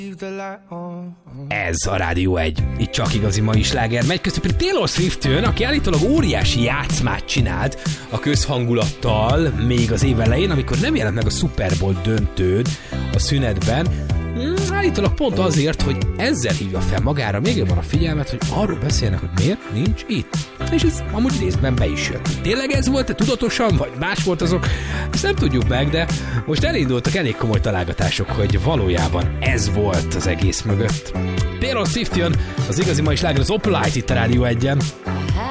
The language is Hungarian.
Ez a Rádió 1. Itt csak igazi mai sláger megy, köztük pedig Taylor Swift jön, aki állítólag óriási játszmát csinált a közhangulattal még az év elején, amikor nem jelent meg a Super Bowl döntőd a szünetben. Állítólag pont azért, hogy ezzel hívja fel magára még jobban a figyelmet, hogy arról beszélnek, hogy miért nincs itt. És ez amúgy részben be is jött. Tényleg ez volt-e tudatosan, vagy más volt azok? Ezt nem tudjuk meg, de most elindultak elég komoly találgatások, hogy valójában ez volt az egész mögött. Taylor Swift jön, az igazi mai sláger, az Opalite itt a Rádió 1-en.